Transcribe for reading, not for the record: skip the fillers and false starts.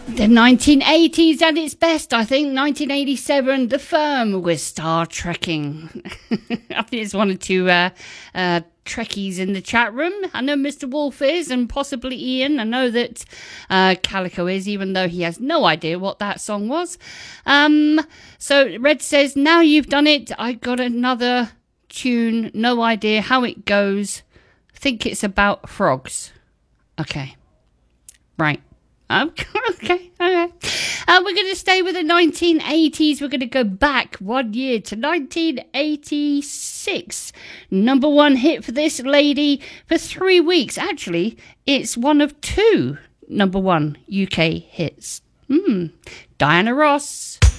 The 1980s at its best, I think. 1987, The Firm with Star Trekking. I think there's one or two Trekkies in the chat room. I know Mr. Wolf is, and possibly Ian. I know that Calico is, even though he has no idea what that song was. So Red says, now you've done it, I got another tune. No idea how it goes. Think it's about frogs. Okay. Right. Okay. We're going to stay with the 1980s. We're going to go back 1 year to 1986. Number one hit for this lady for 3 weeks. Actually, it's one of two number one UK hits. Diana Ross.